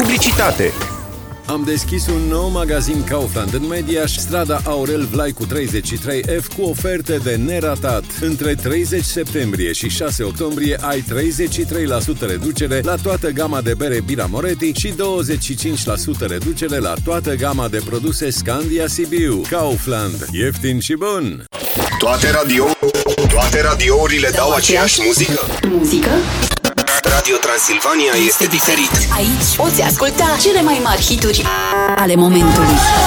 Publicitate. Am deschis un nou magazin Kaufland în Mediaș, strada Aurel Vlaicu 33F, cu oferte de neratat. Între 30 septembrie și 6 octombrie ai 33% reducere la toată gama de bere Bira Moretti și 25% reducere la toată gama de produse Scandia Sibiu. Kaufland. Ieftin și bun! Toate radiourile dau aceeași muzică? Radio Transilvania este diferit. Aici poți asculta cele mai mari hituri ale momentului.